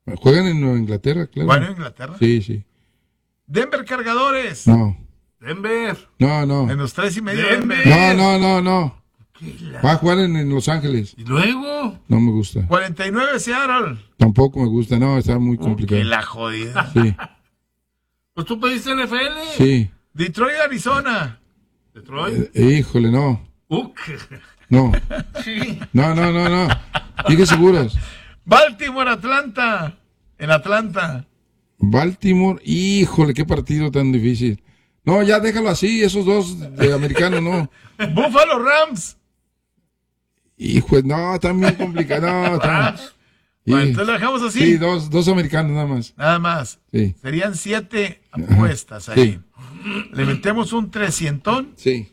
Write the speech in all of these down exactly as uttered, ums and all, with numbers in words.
Juegan en Nueva Inglaterra, claro. ¿Juegan en Inglaterra? Sí, sí. Denver Cargadores. No. Denver. No, no. En los tres y medio. Denver. Denver. No, no, no, no. La... Va a jugar en, en Los Ángeles. ¿Y luego? No me gusta. cuarenta y nueve Seattle. Tampoco me gusta, no, está muy Uh, complicado. que la jodida. Sí, Pues tú pediste N F L. sí. Detroit, Arizona. Detroit. Eh, híjole, no. Uh, No. sí. No, no, no, no. Dije seguros. Baltimore, Atlanta. En Atlanta. Baltimore, híjole, qué partido tan difícil. No, ya déjalo así, esos dos de americanos, no. Buffalo Rams. Hijo, no, están bien complicados. No, están... Bueno, Sí. entonces lo dejamos así. Sí, dos, dos americanos nada más. Nada más. Sí. Serían siete apuestas ahí. Sí. Le metemos un trescientón Sí,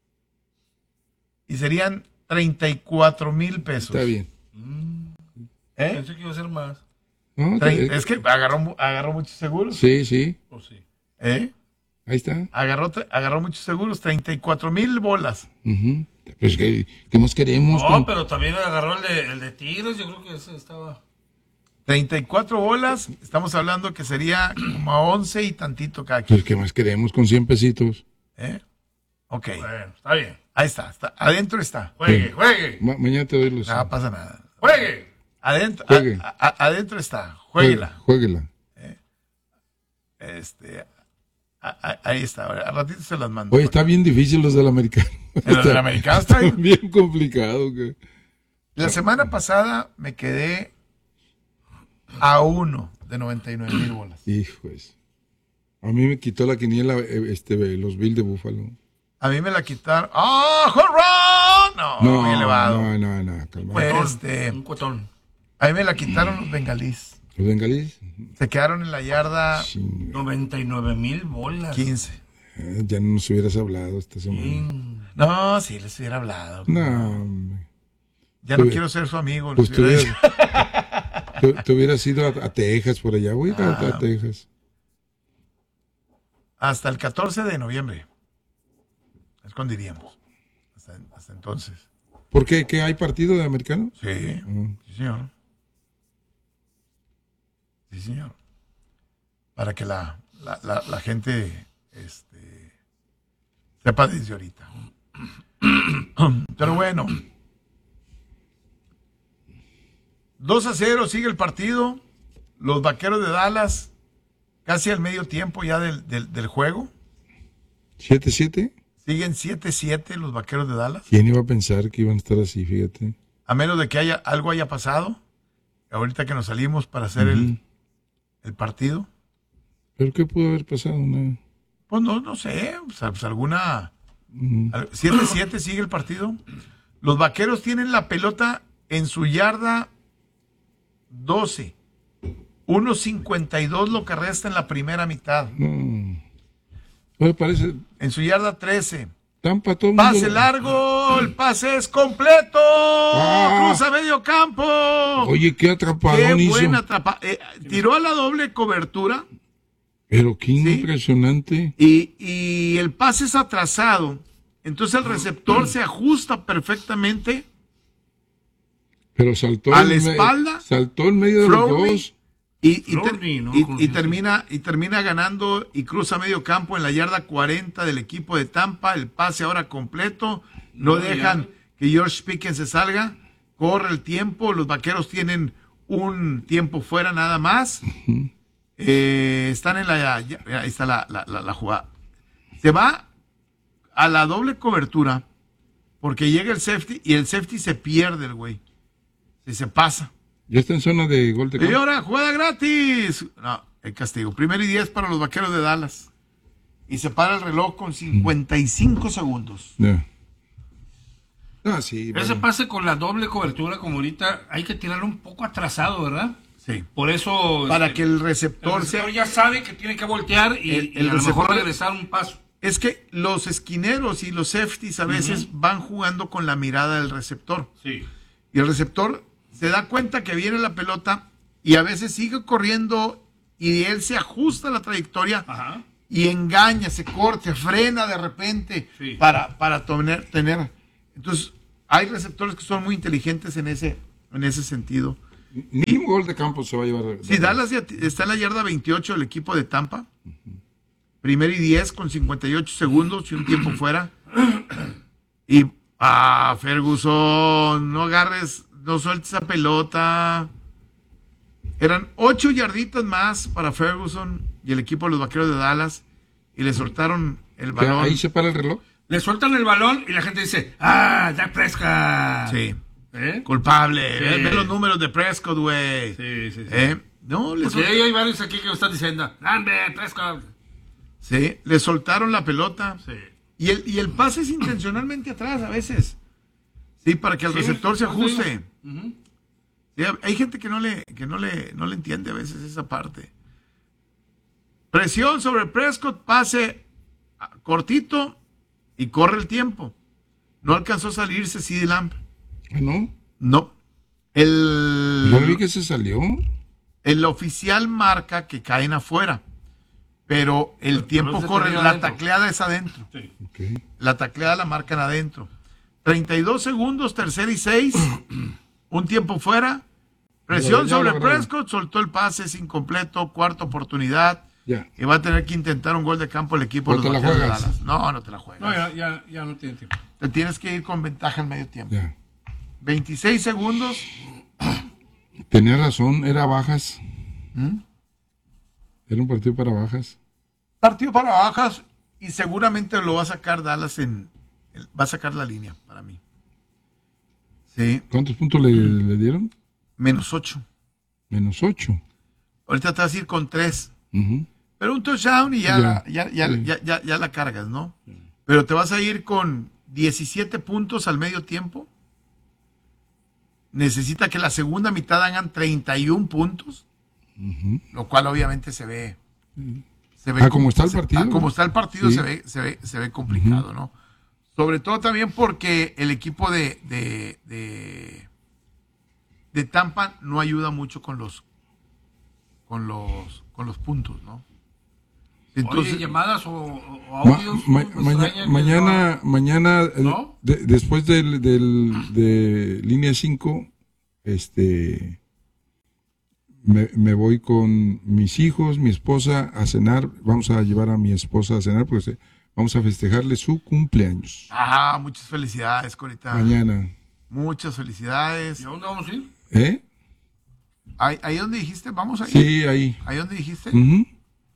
y serían treinta y cuatro mil pesos. está bien. ¿Eh? Pensé que iba a ser más. No, Trein- está- Es que agarró, agarró muchos seguros. Sí, sí, O sí. ¿Eh? ahí está. Agarró, tre- agarró muchos seguros, treinta y cuatro mil bolas. Ujú. Pues, ¿qué, qué más queremos? No, Con- pero también agarró el de, el de Tigres. Yo creo que ese estaba. treinta y cuatro bolas, estamos hablando que sería como a once y tantito cada quien. Pues, ¿qué más queremos con cien pesitos? ¿Eh? Ok, Bueno, está bien. ahí está, está. Adentro está. Juegue, juegue. Ma- mañana te doy los... No pasa nada. Juegue. Adentro, Juegue. a- a- adentro está. Jueguela. Jueguela. Este, a- a- ahí está. Ahora, al ratito se las mando. Oye, está bien difícil los del americano. Los del americano está bien. bien complicado. Que... La semana pasada me quedé a uno de noventa y nueve mil bolas. Hijos. A mí me quitó la quiniela eh, este, los Bills de Búfalo. A mí me la quitaron. ¡Ah! ¡Home run! No, No, muy elevado. no, no, no, calma. Pues, este, Un cuetón. a mí me la quitaron los bengalíes. ¿Los bengalíes? Se quedaron en la yarda Chinga. noventa y nueve mil bolas. quince. Eh, ya no nos hubieras hablado esta semana. Mm. No, sí, les hubiera hablado. No, hombre. Ya no Pues- quiero ser su amigo. les Pues te hubiera hubieras, dicho. te, te hubieras ido a, a Texas por allá. Voy a, ir a- Ah. a Texas. Hasta el catorce de noviembre. Escondiríamos. Hasta, hasta entonces. ¿Por qué? ¿Que hay partido de americano? Sí, Mm. sí, señor. Sí, señor. Para que la, la, la, la gente este, sepa desde ahorita. Pero bueno. dos a cero sigue el partido. Los Vaqueros de Dallas casi al medio tiempo ya del, del, del juego. ¿siete siete? Siguen siete siete los Vaqueros de Dallas. ¿Quién iba a pensar que iban a estar así? Fíjate. A menos de que haya algo haya pasado. Ahorita que nos salimos para hacer el, Ujú. el partido. ¿Pero qué pudo haber pasado? Una... Pues no, no sé. Pues, pues alguna. Ujú. siete siete sigue el partido. Los Vaqueros tienen la pelota en su yarda doce. uno cincuenta y dos lo que resta en la primera mitad. No. Oye, parece... En su yarda trece. Tampa todo el mundo- Pase largo. El pase es completo. Ah. Cruza medio campo. Oye, qué atrapadón Qué hizo. buena atrapa. eh, tiró a la doble cobertura. Pero qué Sí. impresionante. Y, y el pase es atrasado. Entonces el receptor se ajusta perfectamente. Pero saltó A en la me- espalda, saltó en medio de los Flowey, dos. Y, y, ter- Flowey, ¿no? y- Con- y termina, y termina ganando y cruza medio campo en la yarda cuarenta del equipo de Tampa. El pase ahora completo. No No, dejan ya. que George Pickens se salga. Corre el tiempo. Los Vaqueros tienen un tiempo fuera nada más. Eh, están en la... ya- ahí está la, la, la- la jugada. Se va a la doble cobertura porque llega el safety y el safety se pierde el güey. Se, se pasa. Ya está en zona de gol de Y campo. ahora, jugada gratis. No, el castigo. Primero y diez para los Vaqueros de Dallas. Y se para el reloj con cincuenta y cinco segundos. Ya. Ah, sí. Ese bueno. pase con la doble cobertura, como ahorita, hay que tirarlo un poco atrasado, ¿verdad? Sí. Por eso. Para este, que el el receptor receptor sea... ya sabe que tiene que voltear y, El- y el a lo mejor receptor- regresar un paso. Es que los esquineros y los safeties a veces van jugando con la mirada del receptor. Sí. Y el receptor se da cuenta que viene la pelota y a veces sigue corriendo y él se ajusta a la trayectoria Ajá. y engaña, se corta, frena de repente Sí. para, para tener, tener. Entonces, hay receptores que son muy inteligentes en ese, en ese sentido. Mínimo gol de campo se va a llevar. Si Dallas ya t- está en la yarda veintiocho, el equipo de Tampa. Primero y diez con cincuenta y ocho segundos y un tiempo fuera. Y, ah, Ferguson, no agarres, no sueltes esa pelota. Eran ocho yarditas más para Ferguson y el equipo de los Vaqueros de Dallas. Y le soltaron el ¿Que balón. ahí se para el reloj? Le sueltan el balón y la gente dice, ¡ah, Dak Prescott! Sí. ¿Eh? Culpable. Sí. Ve, ve los números de Prescott, güey. Sí, sí, sí. ¿Eh? No, le, Porque sol- ahí hay varios aquí que me están diciendo, ¡ande, Prescott! sí, le soltaron la pelota. Sí. Y el, y el pase es intencionalmente atrás a veces. Sí, para que el Sí, receptor se no te digo. ajuste. Ujú. Sí, hay gente que no le, que no le, no le entiende a veces esa parte. Presión sobre Prescott, pase ah, cortito y corre el tiempo. No alcanzó a salirse CeeDee Lamb. Ah, ¿no? No. El, Yo vi que se salió. el oficial marca que caen afuera. Pero el Pero tiempo se corre, termina la adentro. tacleada es adentro. Sí. Ok. La tacleada la marcan adentro. treinta y dos segundos, tercera y seis. Un tiempo fuera. Presión Ya, ya sobre lo agarraron. Prescott. Soltó el pase, es incompleto. Cuarta oportunidad. Ya. Y va a tener que intentar un gol de campo el equipo ¿O de te los la Vaqueros de juegas? Dallas. No, no te la juegas. No, ya, ya, ya no tiene tiempo. Te tienes que ir con ventaja en medio tiempo. Ya. veintiséis segundos. Tenía razón, era bajas. ¿Mm? Era un partido para bajas. Partido para bajas. Y seguramente lo va a sacar Dallas en. Va a sacar la línea para mí. Sí. ¿Cuántos puntos le, le dieron? Menos ocho. Menos ocho. Ahorita te vas a ir con tres. Ujú. Pero un touchdown y ya, Ya, la, ya, ya, sí. ya, ya, ya la cargas, ¿no? Pero te vas a ir con diecisiete puntos al medio tiempo. Necesita que la segunda mitad hagan treinta y uno puntos. Lo cual obviamente se ve. Se ve Ah, como está el se- partido, ah, como ¿no? está el partido Sí. se, ve, se, ve, se ve complicado, ¿no? Sobre todo también porque el equipo de, de, de, de Tampa no ayuda mucho con los con los con los puntos, ¿no? Oye, llamadas o, o Ma- audios. ma- me maña- extraña que mañana, mañana, eh, ¿No? de- después del, del- de línea cinco, este, me, me voy con mis hijos, mi esposa a cenar. Vamos a llevar a mi esposa a cenar porque se- vamos a festejarle su cumpleaños Ah, muchas felicidades, Corita. mañana. Muchas felicidades. ¿Y a dónde vamos a ir? ¿Eh? ¿Ahí, ahí donde dijiste? ¿Vamos ahí? Sí, ahí. ¿Ahí donde dijiste? Ujú.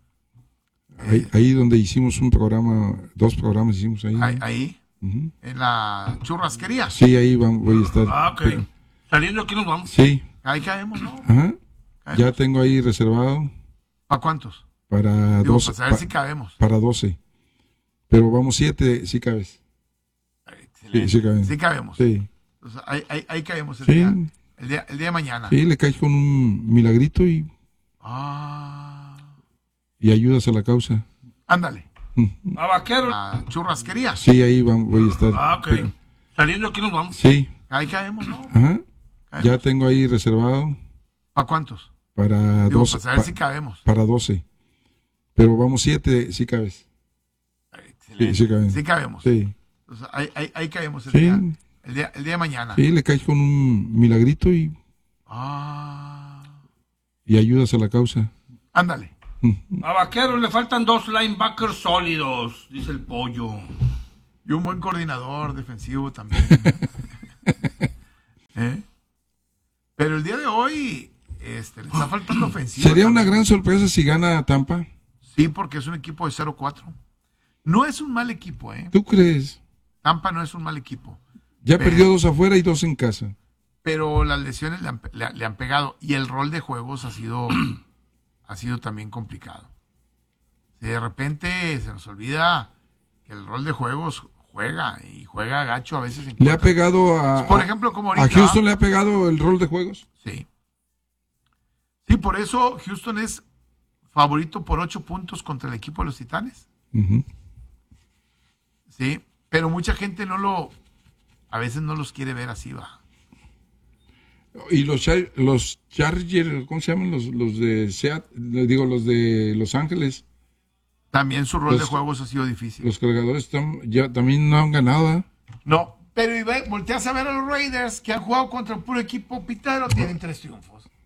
Ahí, ahí donde hicimos un programa, dos programas hicimos ahí. ¿no? Ahí, ahí, Ujú. en la churrasquería. Sí, ahí vam- voy a estar. Ah, ok. Saliendo aquí nos vamos. Sí, Ahí caemos, ¿no? ajá. Caemos. Ya tengo ahí reservado ¿Para cuántos? para Digo, doce. pues a ver pa- si cabemos. para doce. Pero vamos siete, sí cabes. Excelente. sí caben. Sí cabemos. Sí, Entonces, ahí, ahí, ahí caemos el, Sí. día, el, día, el día de mañana. sí, le caes con un milagrito y, Ah, y ayudas a la causa. ándale. A Vaquero. La churrasquería. Sí, ahí vam- voy a estar. Ah, ok. Saliendo aquí nos vamos. Sí, Ahí caemos, ¿no? ajá. Caemos. Ya tengo ahí reservado ¿Para cuántos? para Digo, doce. pues a ver pa- si cabemos. para doce. Pero vamos siete, sí cabes. Excelente. sí caben. Sí cabemos. Sí, Entonces, ahí, ahí, ahí caemos el, Sí. día, el, día, el día de mañana. sí, le caes con un milagrito y, Ah, y ayudas a la causa. ándale. A Vaquero le faltan dos linebackers sólidos, dice el pollo. Y un buen coordinador defensivo también. ¿Eh? Pero el día de hoy este, le está faltando ofensiva. Sería una también. gran sorpresa si gana Tampa. Sí, porque es un equipo de cero cuatro. No es un mal equipo, ¿eh? ¿Tú crees? Tampa no es un mal equipo. Ya Pero- perdió dos afuera y dos en casa. Pero las lesiones le han, pe- le, le han pegado. Y el rol de juegos ha sido, ha sido también complicado. Si de repente se nos olvida que el rol de juegos juega y juega gacho a veces. En Le ha contra. pegado a, Por ejemplo, como ahorita. a Houston, le ha pegado el rol de juegos. Sí. Sí, por eso Houston es favorito por ocho puntos contra el equipo de los Titanes. Ujú. Sí, pero mucha gente no lo, a veces no los quiere ver así, va. Y los, Char- los Chargers, ¿cómo se llaman? Los, los de Seattle, digo, los de Los Ángeles, También su rol Los- de juegos ha sido difícil. los cargadores están, ya también no han ganado. ¿eh? No, Pero y ve, volteas a ver a los Raiders que han jugado contra un puro equipo pitero, tienen tres triunfos.